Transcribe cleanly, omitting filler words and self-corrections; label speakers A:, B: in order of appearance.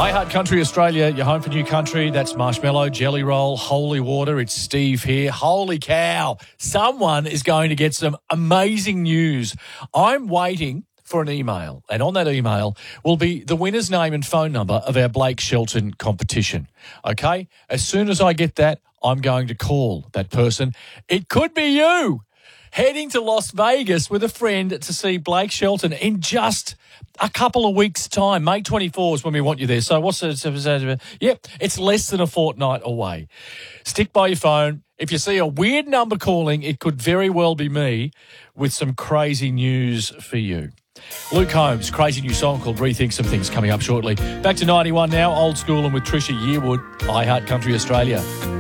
A: Hi, Heart Country Australia, your home for new country. That's Marshmallow, Jelly Roll, Holy Water. It's Steve here. Holy cow. Someone is going to get some amazing news. I'm waiting for an email, and on that email will be the winner's name and phone number of our Blake Shelton competition. Okay? As soon as I get that, I'm going to call that person. It could be you. Heading to Las Vegas with a friend to see Blake Shelton in just a couple of weeks' time. May 24 is when we want you there. So it's less than a fortnight away. Stick by your phone. If you see a weird number calling, it could very well be me with some crazy news for you. Luke Combs, crazy new song called Rethink Some Things coming up shortly. Back to 91 now, old school and with Trisha Yearwood, I Heart Country Australia.